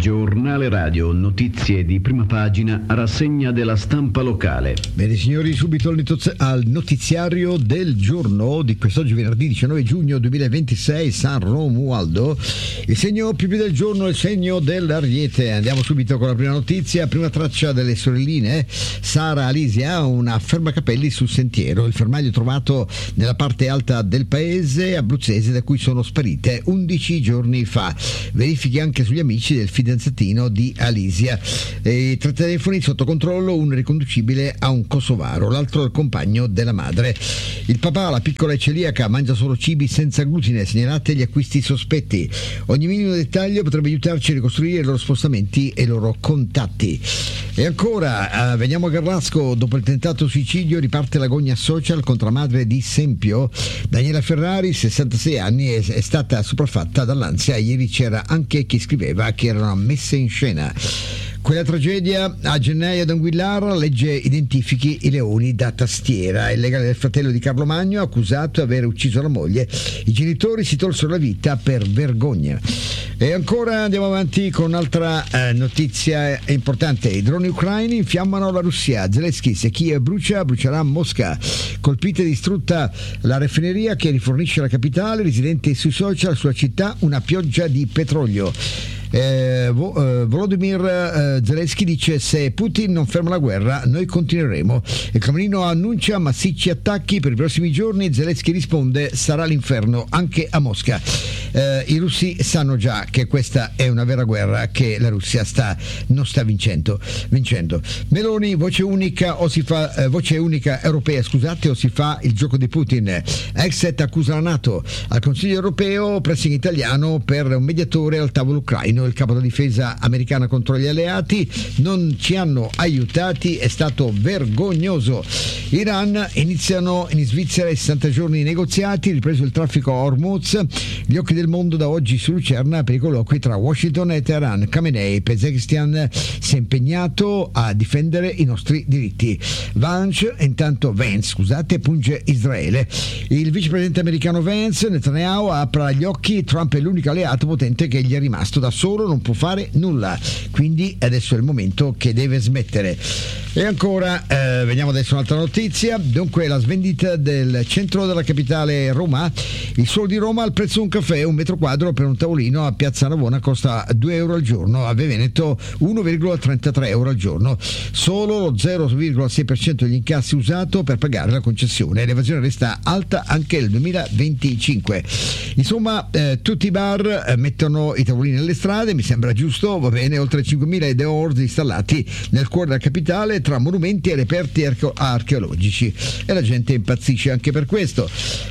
Giornale radio, notizie di prima pagina, rassegna della stampa locale. Bene signori, subito al notiziario del giorno di quest'oggi venerdì 19 giugno 2026, San Romualdo. Il segno più del giorno è il segno dell'Ariete. Andiamo subito con la prima notizia, prima traccia delle sorelline. Sara Alisia ha un affermacapelli sul sentiero, il fermaglio trovato nella parte alta del paese abruzzese da cui sono sparite 11 giorni fa. Verifichi anche sugli amici del fidanzatino di Alisia. Tre telefoni sotto controllo, uno riconducibile a un kosovaro, l'altro al compagno della madre. Il papà, la piccola è celiaca, mangia solo cibi senza glutine, segnalate gli acquisti sospetti. Ogni minimo dettaglio potrebbe aiutarci a ricostruire i loro spostamenti e i loro contatti. E ancora, veniamo a Garrasco, dopo il tentato suicidio riparte l'agonia social contro la madre di Sempio. Daniela Ferrari, 66 anni, è stata sopraffatta dall'ansia. Ieri c'era anche chi scriveva che erano messe in scena. Quella tragedia a gennaio ad Anguillara, legge identifichi i leoni da tastiera. Il legale del fratello di Carlo Magno accusato di aver ucciso la moglie. I genitori si tolsero la vita per vergogna. E ancora andiamo avanti con un'altra notizia importante. I droni ucraini infiammano la Russia. Zelensky, se Kiev brucerà Mosca. Colpita e distrutta la raffineria che rifornisce la capitale. Residenti sui social, sulla città una pioggia di petrolio. Volodymyr Zelensky dice: se Putin non ferma la guerra noi continueremo. Il Cremlino annuncia massicci attacchi per i prossimi giorni. Zelensky risponde: sarà l'inferno anche a Mosca. I russi sanno già che questa è una vera guerra che la Russia non sta vincendo. Meloni, voce unica europea, o si fa il gioco di Putin. Exet accusa la NATO. Al Consiglio europeo pressing italiano per un mediatore al tavolo ucraino. Il capo della difesa americana contro gli alleati: non ci hanno aiutati, è stato vergognoso. Iran, iniziano in Svizzera i 60 giorni di negoziati, ripreso il traffico a Hormuz. Gli occhi del mondo da oggi su Lucerna per i colloqui tra Washington e Teheran. Khamenei, Pezeshkian si è impegnato a difendere i nostri diritti. Vance punge Israele. Il vicepresidente americano Vance, Netanyahu apre gli occhi, Trump è l'unico alleato potente che gli è rimasto, da solo non può fare nulla, quindi adesso è il momento che deve smettere. E ancora veniamo adesso a un'altra notizia. Dunque, la svendita del centro della capitale Roma. Il Sole di Roma, al prezzo di un caffè, un metro quadro per un tavolino a Piazza Navona costa 2 euro al giorno, a Veneto 1,33 euro al giorno. Solo lo 0,6% degli incassi usato per pagare la concessione. L'evasione resta alta anche nel 2025. Insomma, tutti i bar mettono i tavolini nelle strade, mi sembra giusto, va bene. Oltre 5.000 deors installati nel cuore della capitale, tra monumenti e reperti archeologici, e la gente impazzisce anche per questo.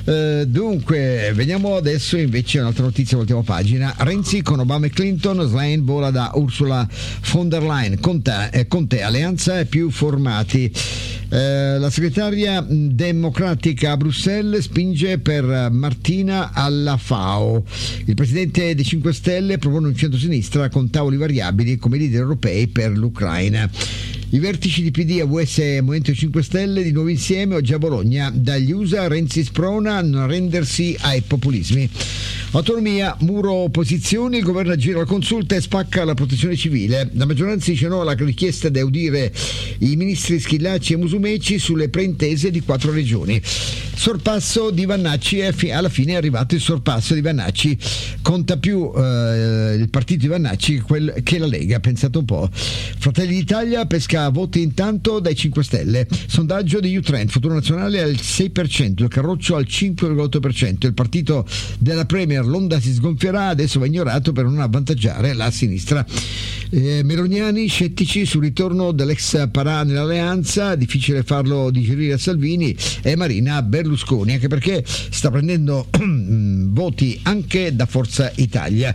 Dunque, veniamo adesso invece a un'altra notizia, voltiamo pagina. Renzi con Obama e Clinton, Schlein vola da Ursula von der Leyen, Conte alleanza e più formati. La segretaria democratica a Bruxelles spinge per Martina alla FAO. Il presidente dei 5 Stelle propone un centro-sinistra con tavoli variabili come leader europei per l'Ucraina. I vertici di PD, AVS e Movimento 5 Stelle di nuovo insieme oggi a Bologna. Dagli USA Renzi sprona a non arrendersi ai populismi. Autonomia, muro opposizioni, il governo aggira la consulta e spacca la protezione civile. La maggioranza dice no alla richiesta di audire i ministri Schillaci e Musumeci sulle preintese di 4 regioni. Sorpasso di Vannacci, alla fine è arrivato il sorpasso di Vannacci. Conta più il partito di Vannacci che la Lega, pensate un po'. Fratelli d'Italia pesca voti intanto dai 5 Stelle. Sondaggio di U-Trend, Futuro Nazionale al 6%, il Carroccio al 5,8%. Il partito della Premier L'Onda si sgonfierà, adesso va ignorato per non avvantaggiare la sinistra. Meloniani scettici sul ritorno dell'ex Parà nell'alleanza, difficile farlo digerire a Salvini, e Marina Berlusconi, anche perché sta prendendo voti anche da Forza Italia.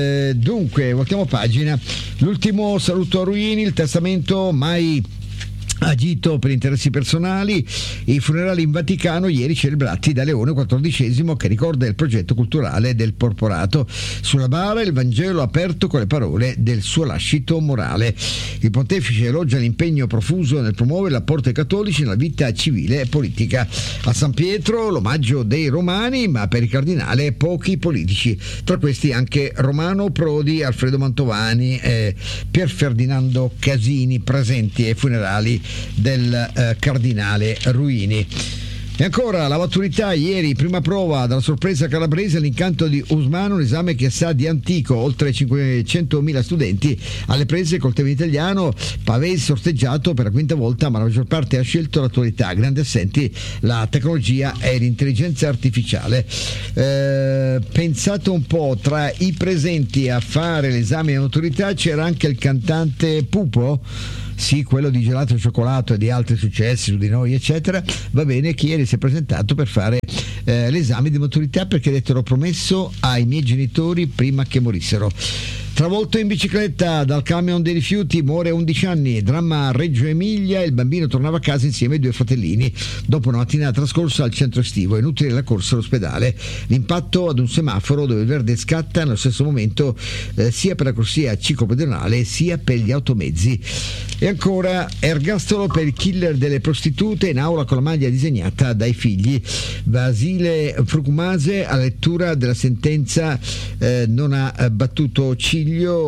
Dunque, voltiamo pagina. L'ultimo saluto a Ruini, il testamento mai agito per interessi personali. I funerali in Vaticano ieri celebrati da Leone XIV, che ricorda il progetto culturale del porporato. Sulla bara il Vangelo aperto con le parole del suo lascito morale. Il pontefice elogia l'impegno profuso nel promuovere l'apporto ai cattolici nella vita civile e politica. A San Pietro l'omaggio dei romani, ma per il cardinale pochi politici, tra questi anche Romano Prodi, Alfredo Mantovani e Pier Ferdinando Casini, presenti ai funerali del cardinale Ruini. E ancora la maturità ieri, prima prova dalla sorpresa calabrese, l'incanto di Usmano, un esame che sa di antico, oltre 500.000 studenti alle prese col tema italiano. Pavese sorteggiato per la quinta volta, ma la maggior parte ha scelto l'attualità, grandi assenti la tecnologia e l'intelligenza artificiale. Pensate un po', tra i presenti a fare l'esame di maturità c'era anche il cantante Pupo, sì, quello di Gelato e Cioccolato e di altri successi su di noi eccetera. Va bene, che ieri si è presentato per fare l'esame di maturità, perché ha detto: ero promesso ai miei genitori prima che morissero. Travolto in bicicletta dal camion dei rifiuti, muore a 11 anni, dramma a Reggio Emilia. Il bambino tornava a casa insieme ai due fratellini dopo una mattinata trascorsa al centro estivo, inutile la corsa all'ospedale. L'impatto ad un semaforo dove il verde scatta nello stesso momento sia per la corsia ciclopedonale sia per gli automezzi. E ancora ergastolo per il killer delle prostitute, in aula con la maglia disegnata dai figli. Basile Frucumase, alla lettura della sentenza, non ha battuto ciglio.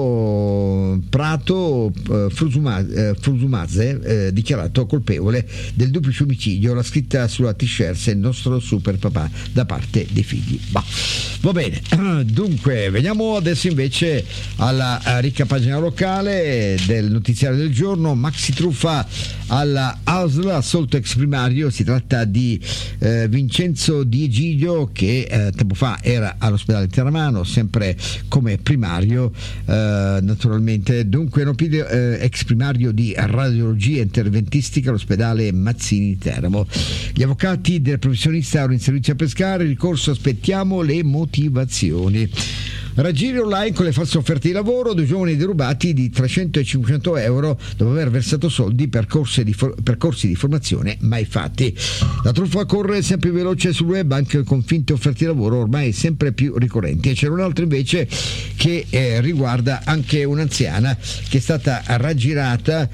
Prato Frusumazze, dichiarato colpevole del duplice omicidio. La scritta sulla t-shirt è il nostro super papà da parte dei figli. Va bene, dunque veniamo adesso invece alla ricca pagina locale del notiziario del giorno. Maxi truffa alla ASL, assolto ex primario. Si tratta di Vincenzo Di Egidio, che tempo fa era all'ospedale di Terramano sempre come primario, naturalmente. Dunque ex primario di radiologia interventistica all'ospedale Mazzini di Teramo. Gli avvocati del professionista erano in servizio a pescare. Ricorso, aspettiamo le motivazioni. Raggiri online con le false offerte di lavoro, 2 giovani derubati di 300 e 500 euro dopo aver versato soldi per corsi di formazione mai fatti. La truffa corre sempre più veloce sul web, anche con finte offerte di lavoro ormai sempre più ricorrenti. E c'era un altro invece che riguarda anche un'anziana che è stata raggirata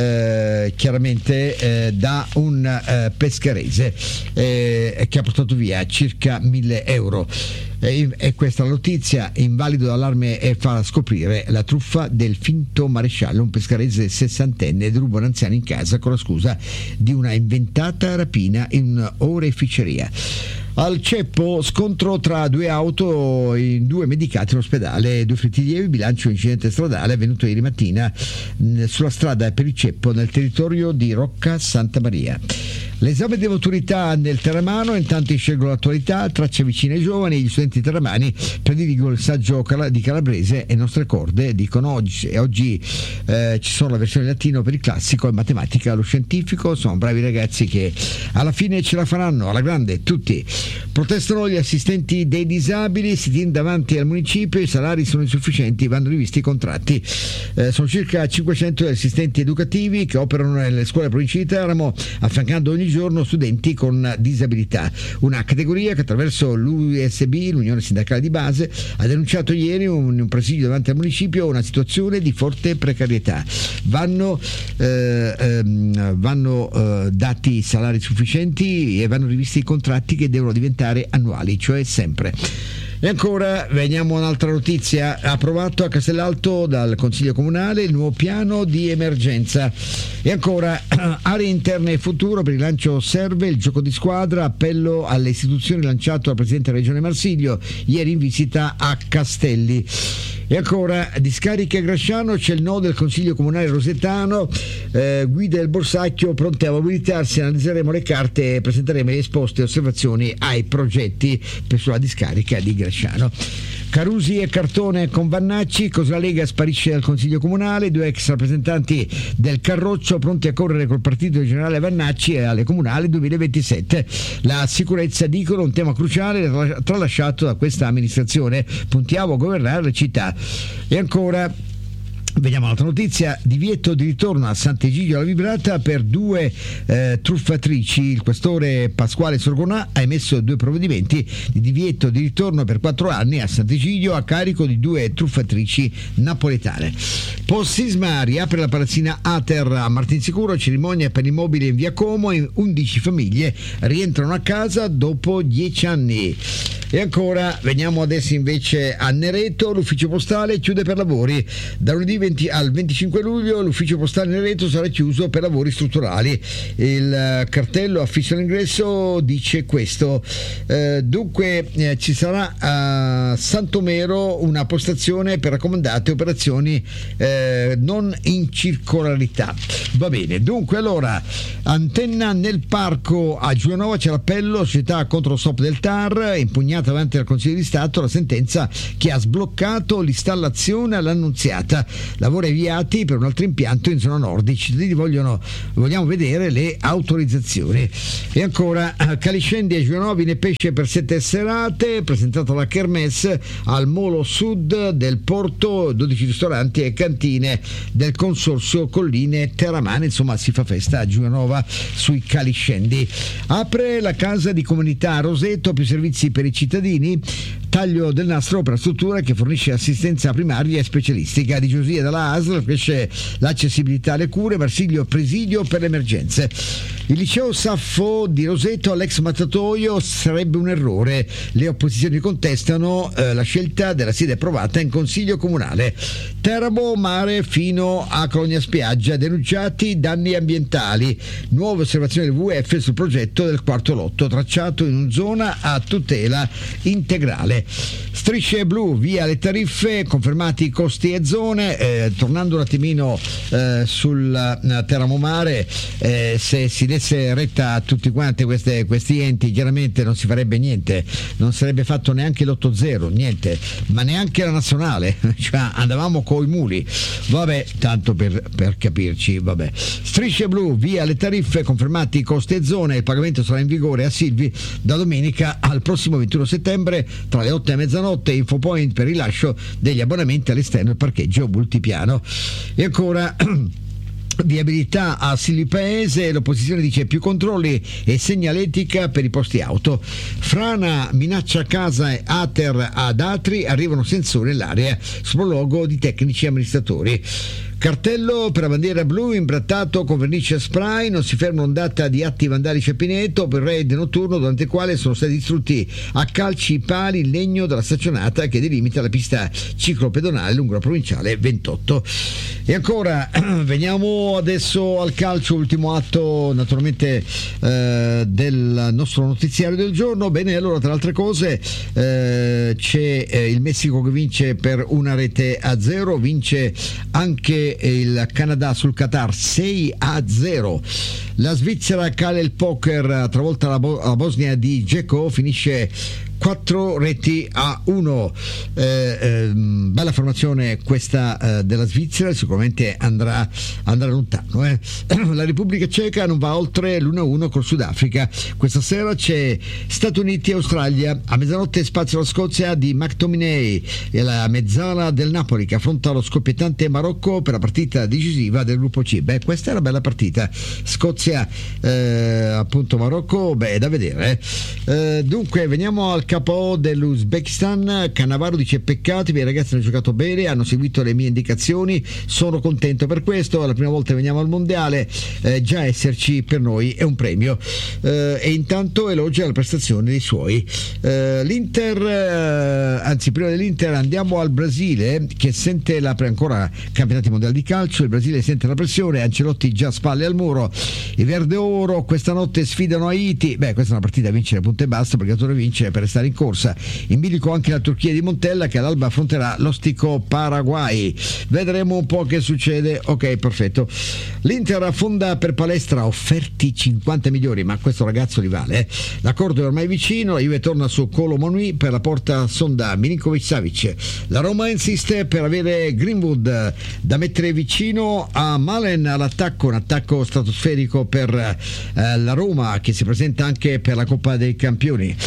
chiaramente da un pescarese che ha portato via circa 1.000 euro. E questa è la notizia. Invalido d'allarme e fa scoprire la truffa del finto maresciallo. Un pescarese 60enne deruba un anziano in casa con la scusa di una inventata rapina in oreficeria. Al ceppo, scontro tra 2 auto in 2 medicati all'ospedale, 2 feriti lievi, bilancio incidente stradale avvenuto ieri mattina sulla strada per il Ceppo nel territorio di Rocca Santa Maria. L'esame di maturità nel Terramano, intanto inscelgono l'attualità, tracce vicine ai giovani. Gli studenti terramani prediligono il saggio di Calabrese e Nostre Corde, dicono oggi ci sono la versione latino per il classico e matematica lo scientifico. Sono bravi ragazzi che alla fine ce la faranno alla grande tutti. Protestano gli assistenti dei disabili, si tiene davanti al municipio, i salari sono insufficienti, vanno rivisti i contratti. Sono circa 500 assistenti educativi che operano nelle scuole provinciali di Teramo, affiancando ogni giorno studenti con disabilità, una categoria che attraverso l'USB, l'Unione Sindacale di Base, ha denunciato ieri in un presidio davanti al municipio una situazione di forte precarietà. Vanno dati salari sufficienti e vanno rivisti i contratti che devono diventare annuali, cioè sempre. E ancora veniamo a un'altra notizia. Approvato a Castellalto dal Consiglio Comunale il nuovo piano di emergenza. E ancora aree interne e futuro, per il lancio serve il gioco di squadra, appello alle istituzioni lanciato dal Presidente della Regione Marsiglio ieri in visita a Castelli. E ancora discariche Grasciano, c'è il no del Consiglio Comunale Rosetano, guida del Borsacchio pronte a mobilitarsi, analizzeremo le carte e presenteremo le esposte e osservazioni ai progetti sulla discarica di Grasciano. Carusi e Cartone con Vannacci, così la Lega sparisce dal Consiglio Comunale, 2 ex rappresentanti del Carroccio pronti a correre col partito generale Vannacci e alle comunali 2027. La sicurezza, dicono, un tema cruciale tralasciato da questa amministrazione, puntiamo a governare le città. E ancora Vediamo un'altra notizia: divieto di ritorno a Sant'Egidio alla Vibrata per 2 truffatrici. Il questore Pasquale Sorgonà ha emesso 2 provvedimenti di divieto di ritorno per 4 anni a Sant'Egidio a carico di 2 truffatrici napoletane. Post sisma riapre la palazzina Ater a Martinsicuro, cerimonia per immobili in via Como e 11 famiglie rientrano a casa dopo 10 anni. E ancora veniamo adesso invece a Nereto, l'ufficio postale chiude per lavori. Da lunedì 20 al 25 luglio l'ufficio postale Nereto sarà chiuso per lavori strutturali. Il cartello affisso all'ingresso dice questo. Dunque ci sarà a Santomero una postazione per raccomandate operazioni non in circolarità. Va bene, dunque allora antenna nel parco a Giulianova, c'è l'appello società contro lo stop del TAR, impugnata davanti al Consiglio di Stato la sentenza che ha sbloccato l'installazione all'Annunziata. Lavori avviati per un altro impianto in zona nord. I cittadini vogliamo vedere le autorizzazioni. E ancora Caliscendi e Giulianova ne pesce per 7 serate, presentata la Kermesse al Molo Sud del Porto, 12 ristoranti e cantine del Consorzio Colline Terramane. Insomma, si fa festa a Giulianova sui Caliscendi. Apre la casa di comunità a Roseto, più servizi per i cittadini, taglio del nastro per la struttura che fornisce assistenza primaria e specialistica. Di Giosia dalla ASL cresce l'accessibilità alle cure. Marsiglio presidio per le emergenze. Il liceo Saffo di Roseto all'ex mattatoio sarebbe un errore. Le opposizioni contestano la scelta della sede approvata in consiglio comunale. Teramo mare fino a Colonia Spiaggia, denunciati danni ambientali. Nuove osservazioni del WWF sul progetto del quarto lotto, tracciato in una zona a tutela integrale. Strisce blu, via le tariffe, confermati costi e zone. Tornando un attimino sul Teramo mare, se si desse retta a tutti quanti questi enti, chiaramente non si farebbe niente, non sarebbe fatto neanche l'8-0, niente, ma neanche la nazionale, cioè andavamo coi muli. Vabbè, tanto per capirci, vabbè. Strisce blu, via le tariffe, confermati costi e zone. Il pagamento sarà in vigore a Silvi da domenica al prossimo 21 settembre tra le 8 e mezzanotte. Infopoint per rilascio degli abbonamenti all'esterno del parcheggio multipiano. E ancora viabilità a Silvi Paese, l'opposizione dice più controlli e segnaletica per i posti auto. Frana minaccia casa e Ater ad Atri, arrivano sensori nell'area, sopralluogo di tecnici e amministratori. Cartello per la bandiera blu imbrattato con vernice spray, non si ferma ondata di atti vandalici a Pineto per raid notturno durante il quale sono stati distrutti a calci i pali in legno della staccionata che delimita la pista ciclopedonale lungo la provinciale 28. E ancora veniamo adesso al calcio, ultimo atto naturalmente del nostro notiziario del giorno. Bene, allora tra le altre cose c'è il Messico che vince per 1-0, vince anche il Canada sul Qatar 6-0. La Svizzera cala il poker, travolta la Bosnia di Dzeko, finisce 4-1. Bella formazione questa della Svizzera, sicuramente andrà lontano. La Repubblica Ceca non va oltre l'1-1 col Sudafrica. Questa sera c'è Stati Uniti e Australia. A mezzanotte spazio alla Scozia di McTominay e la mezzala del Napoli che affronta lo scoppiettante Marocco per la partita decisiva del gruppo C. Questa è una bella partita. Scozia appunto Marocco, da vedere. Dunque veniamo al capo dell'Uzbekistan. Cannavaro dice peccato, i miei ragazzi hanno giocato bene, hanno seguito le mie indicazioni, sono contento per questo, è la prima volta che veniamo al mondiale, già esserci per noi è un premio. E intanto elogia la prestazione dei suoi. L'Inter, anzi prima dell'Inter andiamo al Brasile che sente ancora campionati mondiali di calcio, il Brasile sente la pressione, Ancelotti già spalle al muro, i Verde Oro questa notte sfidano Haiti. Questa è una partita a vincere punto e basta, perché il vince per restare in corsa. In bilico anche la Turchia di Montella che all'alba affronterà l'ostico Paraguay. Vedremo un po' che succede. Ok, perfetto. L'Inter affonda per Palestra, offerti 50 milioni, ma questo ragazzo li vale. L'accordo è ormai vicino, la Juve torna su Kolo Muani per la porta sonda Milinkovic-Savic. La Roma insiste per avere Greenwood da mettere vicino a Malen all'attacco, un attacco stratosferico per la Roma che si presenta anche per la Coppa dei Campioni.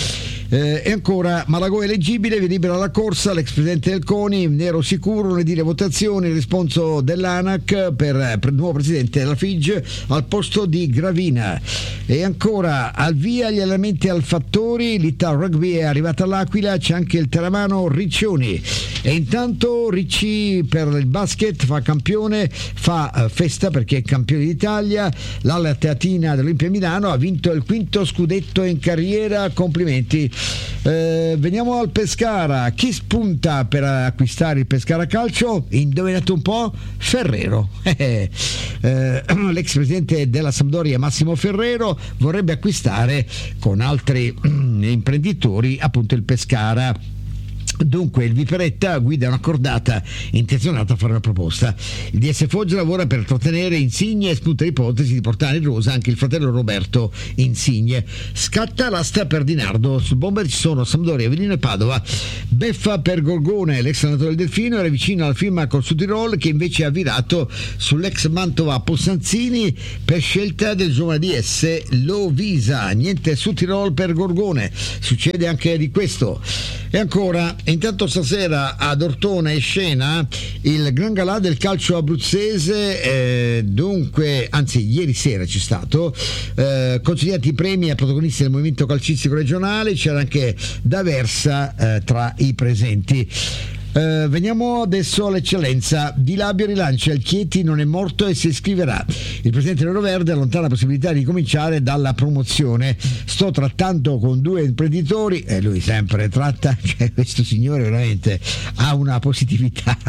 E ancora, Malagò è eleggibile, vi libera la corsa, l'ex presidente del CONI, nero sicuro, lunedì le votazioni, il responso dell'ANAC per il nuovo presidente della FIG al posto di Gravina. E ancora, al via gli allenamenti al Fattori, l'Ital Rugby è arrivata all'Aquila, c'è anche il teramano Riccioni. E intanto Ricci per il basket fa campione, fa festa perché è campione d'Italia, l'Alla Teatina dell'Olimpia Milano ha vinto il 5° scudetto in carriera, complimenti. Veniamo al Pescara, chi spunta per acquistare il Pescara Calcio? Indovinate un po'? Ferrero. L'ex presidente della Sampdoria Massimo Ferrero vorrebbe acquistare con altri imprenditori appunto il Pescara. Dunque il Viperetta guida una cordata intenzionata a fare una proposta. Il DS Foggia lavora per trattenere Insigne e spunta l'ipotesi di portare in rosa anche il fratello Roberto Insigne. Scatta l'asta per Di Nardo, sul bomber ci sono Sampdoria, Avellino e Padova. Beffa per Gorgone, l'ex allenatore del Delfino era vicino alla firma col Sudtirol, che invece ha virato sull'ex Mantova Possanzini per scelta del giovane DS Lovisa. Niente Sudtirol per Gorgone, succede anche di questo. E ancora, intanto stasera ad Ortona è scena il Gran Galà del calcio abruzzese, dunque, anzi ieri sera c'è stato, consigliati i premi ai protagonisti del movimento calcistico regionale, c'era anche D'Aversa tra i presenti. Veniamo adesso all'eccellenza. Di Labio rilancia il Chieti non è morto e si iscriverà. Il presidente Neuroverde allontana la possibilità di cominciare dalla promozione. Sto trattando con 2 imprenditori e lui sempre tratta, cioè questo signore veramente ha una positività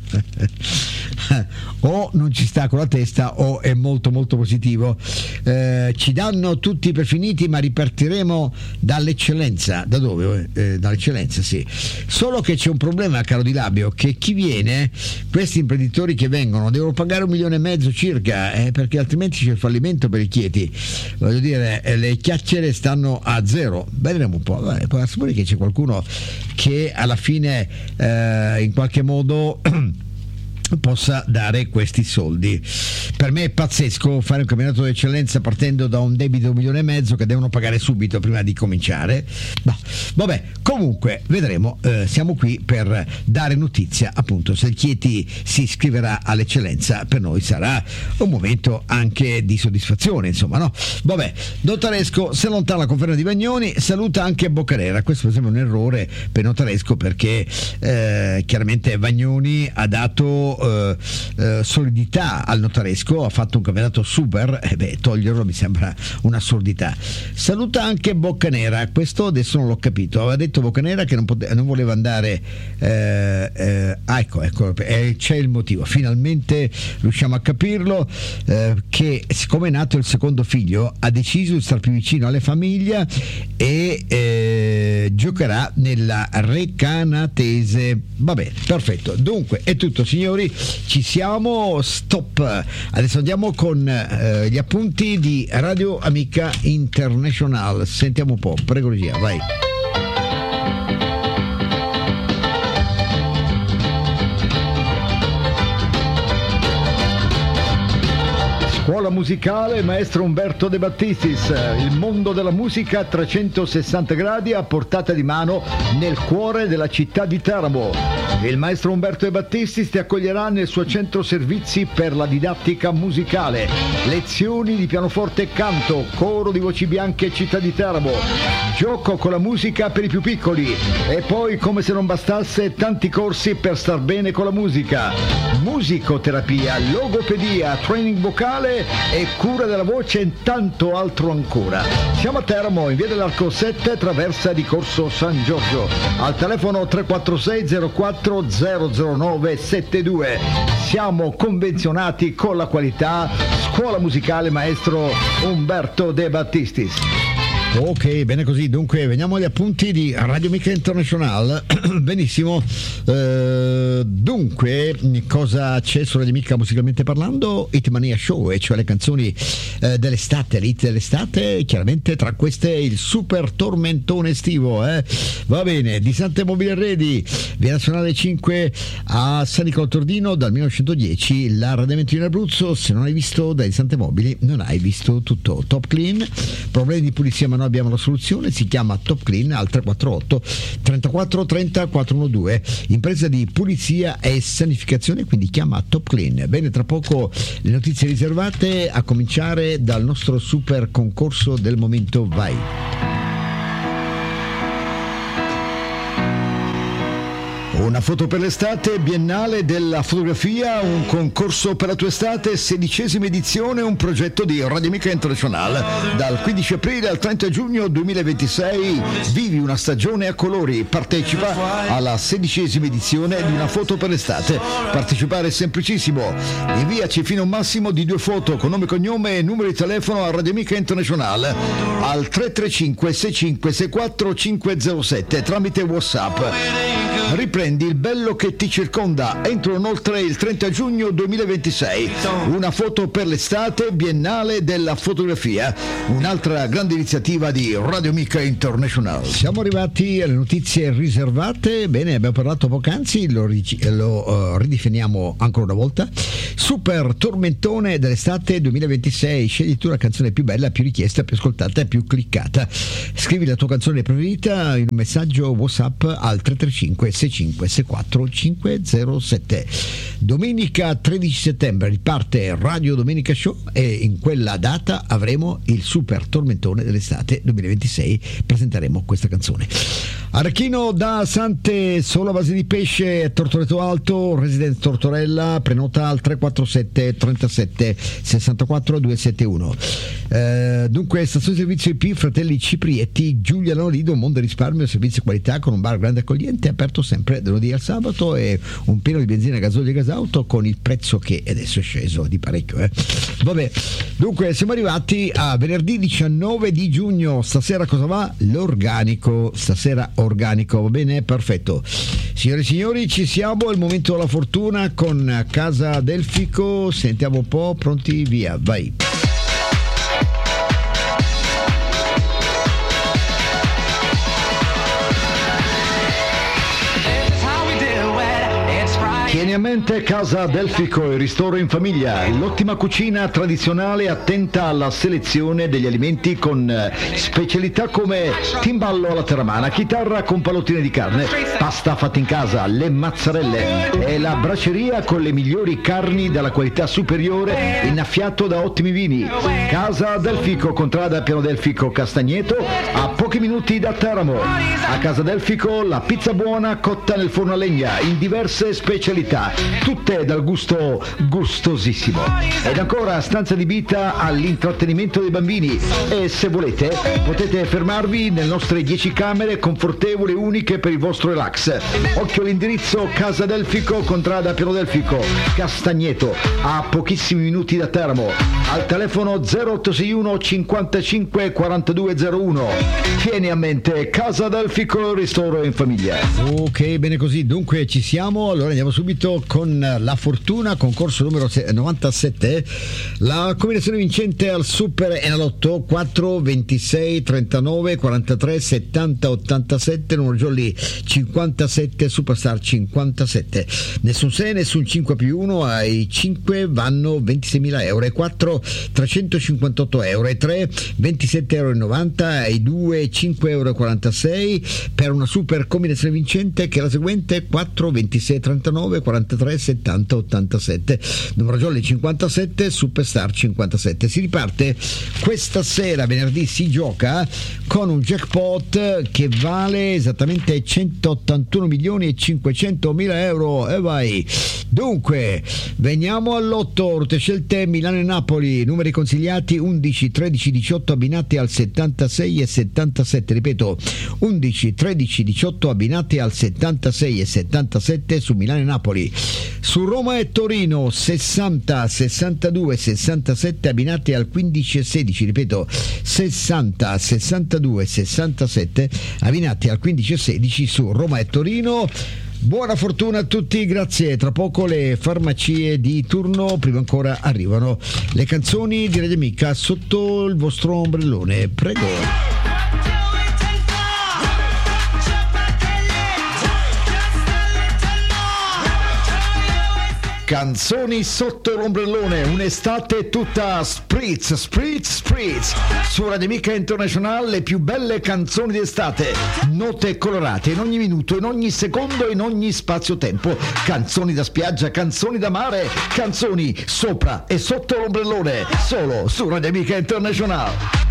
o non ci sta con la testa o è molto molto positivo. Ci danno tutti per finiti, ma ripartiremo dall'eccellenza. Da dove? Dall'eccellenza, sì. Solo che c'è un problema, caro Di Labio, che chi viene, questi imprenditori che vengono devono pagare 1,5 milioni circa, perché altrimenti c'è il fallimento per i Chieti. Voglio dire, le chiacchiere stanno a zero. Vedremo un po'. Può essere che c'è qualcuno che alla fine in qualche modo possa dare questi soldi. Per me è pazzesco fare un campionato d'eccellenza partendo da un debito 1,5 milioni che devono pagare subito prima di cominciare. No, vabbè, comunque vedremo. Siamo qui per dare notizia, appunto, se il Chieti si iscriverà all'eccellenza per noi sarà un momento anche di soddisfazione, insomma, no? Vabbè, Notaresco se allontana la conferma di Vagnoni, saluta anche Boccanera. Questo per esempio è un errore per Notaresco, perché chiaramente Vagnoni ha dato solidità al Notaresco, ha fatto un campionato super, toglierlo mi sembra un'assurdità. Saluta anche Boccanera, questo adesso non l'ho capito, aveva detto Boccanera che non voleva andare, ecco, c'è il motivo, finalmente riusciamo a capirlo, che siccome è nato il secondo figlio ha deciso di stare più vicino alle famiglie e giocherà nella Recanatese. Vabbè, perfetto, dunque è tutto signori, ci siamo, stop. Adesso andiamo con gli appunti di Radio Amica International. Sentiamo un po', prego regia, vai. Scuola musicale Maestro Umberto De Battistis, il mondo della musica a 360 gradi a portata di mano nel cuore della città di Teramo. Il maestro Umberto De Battistis ti accoglierà nel suo centro servizi per la didattica musicale, lezioni di pianoforte e canto, coro di voci bianche città di Teramo, gioco con la musica per i più piccoli e poi, come se non bastasse, tanti corsi per star bene con la musica, musicoterapia, logopedia, training vocale e cura della voce e tanto altro ancora. Siamo a Teramo, in via dell'Arco 7, traversa di Corso San Giorgio, al telefono 346 04 009 72. Siamo convenzionati con la qualità. Scuola musicale Maestro Umberto De Battistis. Ok, bene così. Dunque veniamo agli appunti di Radio Amica International. Benissimo. Dunque, cosa c'è su Radio Amica musicalmente parlando? Hitmania Show, e cioè le canzoni dell'estate, le hit dell'estate. Chiaramente tra queste il super tormentone estivo. Va bene, di Sante Mobile Redi, via Nazionale 5 a San Nicolò Tordino dal 1910. La Radamento in Abruzzo. Se non hai visto dai Sante Mobili, non hai visto tutto. Top clean, problemi di pulizia manuale abbiamo la soluzione, si chiama Top Clean al 348 34 30 412, impresa di pulizia e sanificazione, quindi chiama Top Clean. Bene, tra poco le notizie riservate, a cominciare dal nostro super concorso del momento. Vai! Una foto per l'estate, Biennale della fotografia, un concorso per la tua estate, 16ª edizione, un progetto di Radio Amica International. Dal 15 aprile al 30 giugno 2026 vivi una stagione a colori, partecipa alla 16ª edizione di Una foto per l'estate. Partecipare è semplicissimo, inviaci fino a un massimo di 2 foto con nome, cognome e numero di telefono a Radio Amica International al 335 65 64 507 tramite WhatsApp. Riprendi il bello che ti circonda entro inoltre il 30 giugno 2026. Una foto per l'estate, Biennale della fotografia, un'altra grande iniziativa di Radio Amica International. Siamo arrivati alle notizie riservate. Bene, abbiamo parlato poc'anzi, lo ridefiniamo ancora una volta. Super tormentone dell'estate 2026. Scegli tu la canzone più bella, più richiesta, più ascoltata e più cliccata. Scrivi la tua canzone preferita in un messaggio WhatsApp al 335 65 64 507. Domenica 13 settembre riparte Radio Domenica Show e in quella data avremo il super tormentone dell'estate 2026. Presenteremo questa canzone. Arachino da Sante, solo a base di pesce, Tortoreto Alto, Residenza Tortorella, prenota al 347 37 64 271. Dunque, stazione servizio IP Fratelli Ciprietti, Giuliano Lido, Mondo Risparmio, servizio qualità con un bar grande accogliente, aperto sempre da lunedì al sabato, e un pieno di benzina, gasolio e gasauto con il prezzo che adesso è sceso di parecchio. Vabbè, dunque siamo arrivati a venerdì 19 di giugno. Stasera cosa va? L'organico. Stasera organico, va bene? Perfetto. Signore e signori, ci siamo, è il momento della fortuna con Casa Delfico. Sentiamo un po', pronti? Via, vai. Tieni a mente Casa Delfico, il ristoro in famiglia, l'ottima cucina tradizionale attenta alla selezione degli alimenti con specialità come timballo alla terramana, chitarra con pallottine di carne, pasta fatta in casa, le mozzarelle e la braceria con le migliori carni dalla qualità superiore, innaffiato da ottimi vini. Casa Delfico, contrada Piano Delfico Castagneto, a pochi minuti da Teramo. A Casa Delfico la pizza buona cotta nel forno a legna in diverse specialità, tutte dal gusto gustosissimo. Ed ancora stanza adibita all'intrattenimento dei bambini, e se volete potete fermarvi nelle nostre 10 camere confortevoli e uniche per il vostro relax. Occhio all'indirizzo: Casa Delfico, contrada Piano Delfico Castagneto, a pochissimi minuti da Teramo, al telefono 0861 55 4201. Tieni a mente Casa Delfico, ristoro in famiglia. Ok, bene così. Dunque ci siamo, allora andiamo subito con la fortuna, concorso numero 97. La combinazione vincente al Super Enalotto 4 26 39 43 70 87, numero jolly 57, Superstar 57. Nessun 6, nessun 5+1, ai 5 vanno 26.000 euro, ai 4 358 euro, ai 3 27,90 euro, ai 2 5,46 euro, per una super combinazione vincente che è la seguente: 4 26 39 43 70 87, numero jolly 57, Superstar 57. Si riparte questa sera, venerdì, si gioca con un jackpot che vale esattamente 181 milioni e 500 mila euro. E vai. Dunque veniamo all'otto, rotte scelte Milano e Napoli, numeri consigliati 11 13 18 abbinati al 76 e 77, ripeto 11 13 18 abbinati al 76 e 77 su Milano e Napoli. Su Roma e Torino 60 62 67 abbinati al 15 e 16, ripeto 60 62 67 abbinati al 15 e 16 su Roma e Torino. Buona fortuna a tutti, grazie. Tra poco le farmacie di turno, prima ancora arrivano le canzoni di Radio Amica sotto il vostro ombrellone, prego. Canzoni sotto l'ombrellone, un'estate tutta spritz, spritz, spritz. Su Radio Amica International le più belle canzoni d'estate, note colorate in ogni minuto, in ogni secondo, in ogni spazio-tempo. Canzoni da spiaggia, canzoni da mare, canzoni sopra e sotto l'ombrellone, solo su Radio Amica International.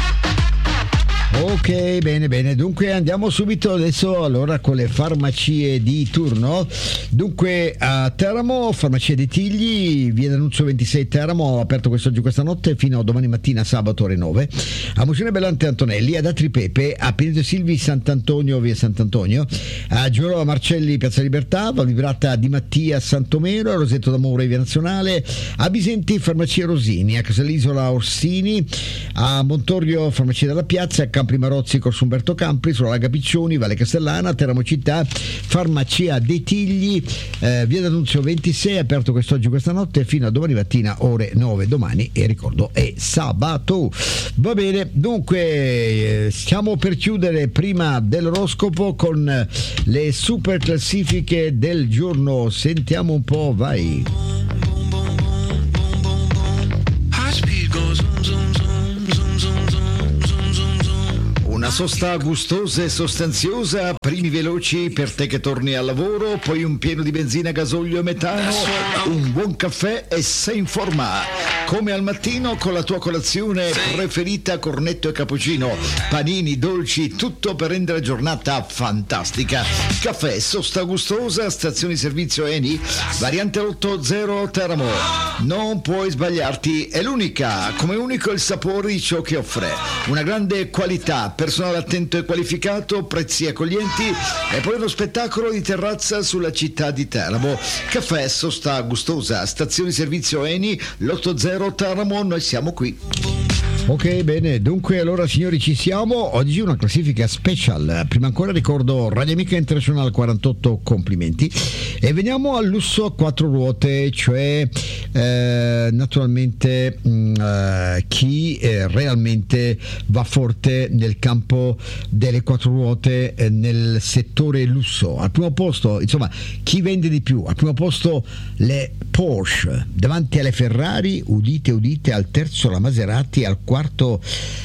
Ok, bene, dunque andiamo subito adesso allora con le farmacie di turno. Dunque a Teramo, farmacia dei Tigli, via D'Annunzio 26 Teramo, aperto quest'oggi, questa notte fino a domani mattina sabato ore 9. A Musone Bellante Antonelli, ad Atri Pepe, a Pineto Silvi Sant'Antonio, via Sant'Antonio, a Giuro Marcelli Piazza Libertà, Val Vibrata di Mattia Santomero, a Rosetto d'Amore via Nazionale, a Bisenti farmacia Rosini, a Casalisola Orsini, a Montorio farmacia della Piazza, a Campri Marozzi, Corso Umberto Campri, sulla Laga Piccioni, Valle Castellana, Teramo Città, farmacia dei Tigli, via D'Annunzio 26, aperto quest'oggi, questa notte fino a domani mattina ore 9, domani, e ricordo è sabato. Va bene, dunque stiamo per chiudere prima dell'oroscopo con le super classifiche del giorno. Sentiamo un po', vai. Una sosta gustosa e sostanziosa, primi veloci per te che torni al lavoro, poi un pieno di benzina, gasolio e metano, un buon caffè e sei in forma. Come al mattino con la tua colazione preferita, cornetto e cappuccino, panini, dolci, tutto per rendere la giornata fantastica. Caffè, sosta gustosa, stazione servizio Eni, variante 80 Teramo. Non puoi sbagliarti, è l'unica, come unico il sapore di ciò che offre. Una grande qualità, personale attento e qualificato, prezzi accoglienti e poi uno spettacolo di terrazza sulla città di Teramo. Caffè, sosta gustosa, stazione servizio Eni, l'80 Teramo, noi siamo qui. Ok, bene, dunque allora signori ci siamo, oggi una classifica special. Prima ancora ricordo Radio Amica International 48 complimenti e veniamo al lusso a 4 ruote, cioè naturalmente chi realmente va forte nel campo delle 4 ruote nel settore lusso. Al primo posto, insomma, chi vende di più? Al primo posto le Porsche, davanti alle Ferrari, udite, al terzo la Maserati, al quarto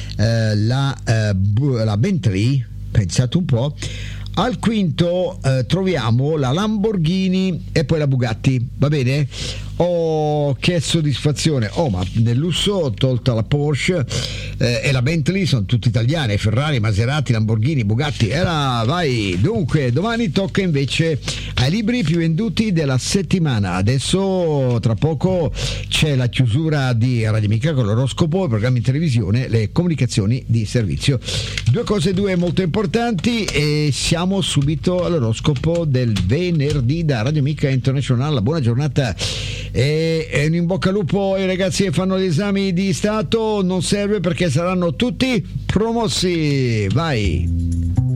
la Bentley, pensate un po', al quinto troviamo la Lamborghini e poi la Bugatti, va bene? Oh, che soddisfazione! Oh, ma nel lusso, tolta la Porsche e la Bentley, sono tutti italiani, Ferrari, Maserati, Lamborghini, Bugatti, vai! Dunque, domani tocca invece ai libri più venduti della settimana. Adesso, tra poco, c'è la chiusura di Radio Amica con l'oroscopo, i programmi in televisione, le comunicazioni di servizio. Due molto importanti e siamo subito all'oroscopo del venerdì da Radio Amica International. Buona giornata e un in bocca al lupo ai ragazzi che fanno gli esami di Stato. Non serve perché saranno tutti promossi. Vai!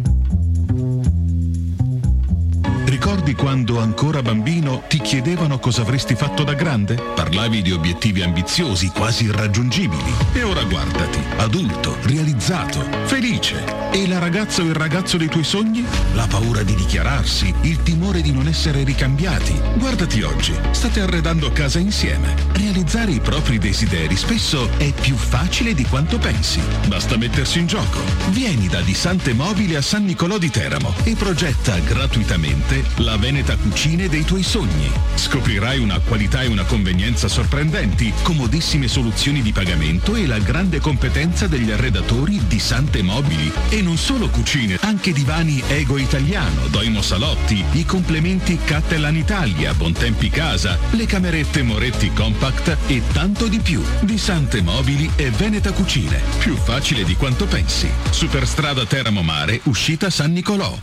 Ricordi quando ancora bambino ti chiedevano cosa avresti fatto da grande? Parlavi di obiettivi ambiziosi, quasi irraggiungibili. E ora guardati, adulto, realizzato, felice. E la ragazza o il ragazzo dei tuoi sogni? La paura di dichiararsi, il timore di non essere ricambiati. Guardati oggi, state arredando casa insieme. Realizzare i propri desideri spesso è più facile di quanto pensi. Basta mettersi in gioco. Vieni da Di Sante Mobili a San Nicolò di Teramo e progetta gratuitamente la Veneta Cucine dei tuoi sogni. Scoprirai una qualità e una convenienza sorprendenti, comodissime soluzioni di pagamento e la grande competenza degli arredatori Di Sante Mobili. E non solo cucine, anche divani Ego Italiano, Doimo Salotti, i complementi Cattelan Italia, Bontempi Casa, le camerette Moretti Compact e tanto di più. Di Sante Mobili e Veneta Cucine. Più facile di quanto pensi. Superstrada Teramo Mare, uscita San Nicolò.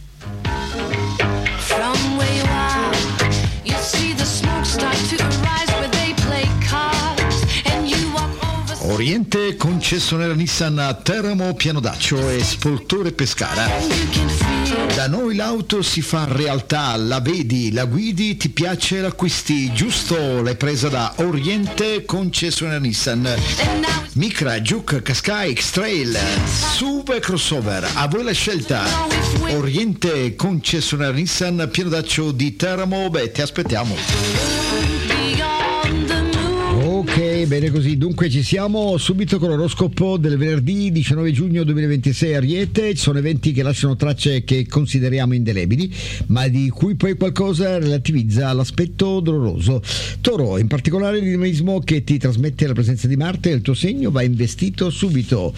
Oriente, concessionaria Nissan a Teramo, Pianodaccio e Spoltore Pescara. Da noi l'auto si fa realtà, la vedi, la guidi, ti piace, l'acquisti, giusto? L'hai presa da Oriente, concessionaria Nissan. Micra, Juke, Qashqai, X-Trail, SUV e crossover, a voi la scelta. Oriente, concessionaria Nissan, Pianodaccio di Teramo, ti aspettiamo. Ok, bene così. Dunque ci siamo subito con l'oroscopo del venerdì 19 giugno 2026 Ariete. Ci sono eventi che lasciano tracce che consideriamo indelebili, ma di cui poi qualcosa relativizza l'aspetto doloroso. Toro, in particolare il dinamismo che ti trasmette la presenza di Marte e il tuo segno va investito subito.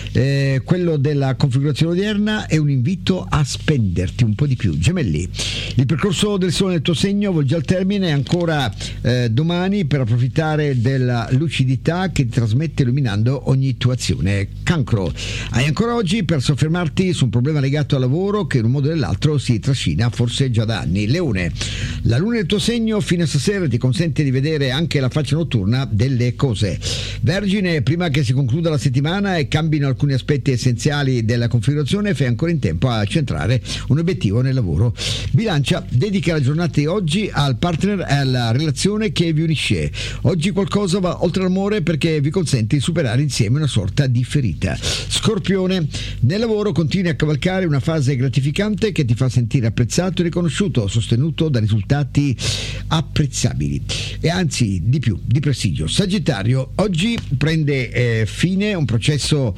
Quello della configurazione odierna è un invito a spenderti un po' di più. Gemelli, il percorso del Sole nel tuo segno volge al termine ancora domani per approfittare della lucidità che ti trasmette illuminando ogni tua azione. Cancro, hai ancora oggi per soffermarti su un problema legato al lavoro che in un modo o nell'altro si trascina forse già da anni. Leone, la luna nel tuo segno fino a stasera ti consente di vedere anche la faccia notturna delle cose. Vergine, prima che si concluda la settimana e cambino alcuni aspetti essenziali della configurazione, fai ancora in tempo a centrare un obiettivo nel lavoro. Bilancia, dedica la giornata di oggi al partner e alla relazione che vi unisce. Oggi qualcosa va oltre l'amore perché vi consente di superare insieme una sorta di ferita. Scorpione, nel lavoro continui a cavalcare una fase gratificante che ti fa sentire apprezzato e riconosciuto, sostenuto da risultati apprezzabili e anzi di più, di prestigio. Sagittario, oggi prende fine un processo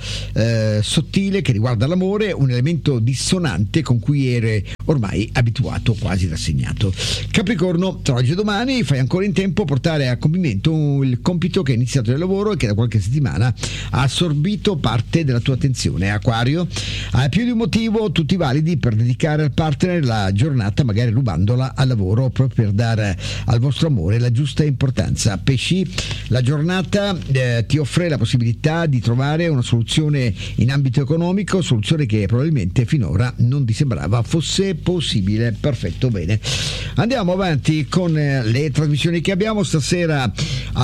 sottile che riguarda l'amore, un elemento dissonante con cui eri ormai abituato, quasi rassegnato. Capricorno, tra oggi e domani fai ancora in tempo a portare a compimento il compito che è iniziato nel lavoro e che da qualche settimana ha assorbito parte della tua attenzione. Acquario, hai più di un motivo, tutti validi, per dedicare al partner la giornata, magari rubandola al lavoro proprio per dare al vostro amore la giusta importanza. Pesci, la giornata ti offre la possibilità di trovare una soluzione in ambito economico, soluzione che probabilmente finora non ti sembrava fosse possibile. Perfetto, bene. Andiamo avanti con le trasmissioni che abbiamo. Stasera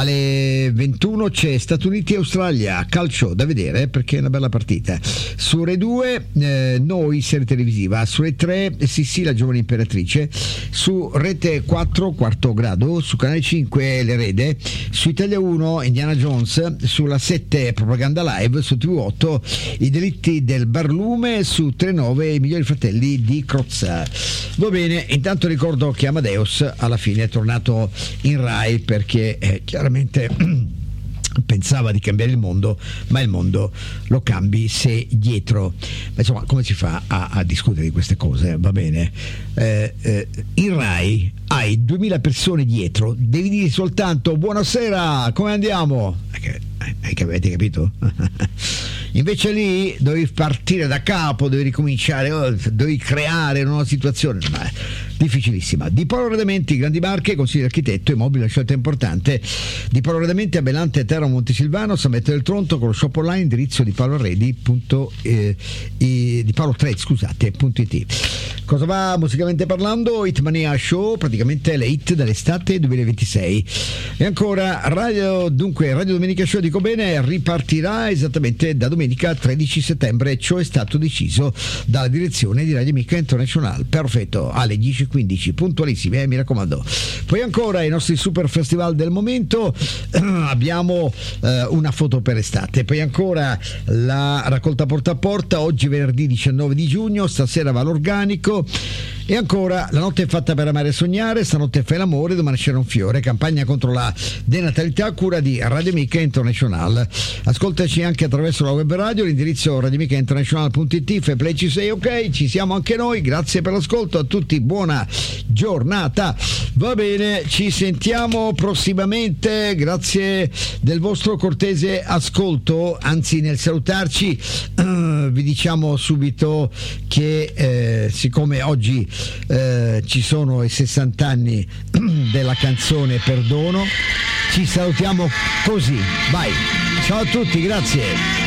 alle 21 c'è Stati Uniti e Australia, calcio da vedere perché è una bella partita. Su Rai 2 Noi, serie televisiva. Su Rai 3 Sissi, la giovane imperatrice. Su Rete 4 Quarto Grado. Su Canale 5 L'Erede. Su Italia 1 Indiana Jones. Sulla 7 Propaganda Live. Su TV8 I delitti del Barlume. Su 3-9 I migliori fratelli di Crozza. Va bene, intanto ricordo che Amadeus alla fine è tornato in Rai perché chiaramente pensava di cambiare il mondo, ma il mondo lo cambi se dietro. Ma insomma, come si fa a discutere di queste cose? Va bene, in Rai hai 2000 persone dietro, devi dire soltanto buonasera, come andiamo? Avete capito? Invece lì dovevi partire da capo, dovevi ricominciare, dovevi creare una nuova situazione. Difficilissima. Di Paolo Redamenti, Grandi Marche, consiglio architetto, immobile, una scelta importante. Di Paolo Redamenti a Belante, Terra, Montesilvano, San Metto del Tronto, con lo shop online, indirizzo di paoloredi.it. Cosa va musicalmente parlando? Hitmania Show, praticamente le hit dell'estate 2026. E ancora Radio Domenica Show, dico bene, ripartirà esattamente da domenica 13 settembre, ciò è stato deciso dalla direzione di Radio Amica International. Perfetto, alle 10:15 puntualissime, mi raccomando. Poi ancora i nostri super festival del momento, abbiamo una foto per estate, poi ancora la raccolta porta a porta, oggi venerdì 19 di giugno, stasera va l'organico. E ancora la notte è fatta per amare e sognare, stanotte fai l'amore, domani c'era un fiore, campagna contro la denatalità a cura di Radio Amica International. Ascoltaci anche attraverso la web radio, l'indirizzo radioamicainternational.it, fai play, ci sei, ok, ci siamo anche noi, grazie per l'ascolto a tutti, buona giornata. Va bene, ci sentiamo prossimamente, grazie del vostro cortese ascolto, anzi nel salutarci vi diciamo subito che siccome oggi ci sono i 60 anni della canzone Perdono, ci salutiamo così. Vai, ciao a tutti, grazie.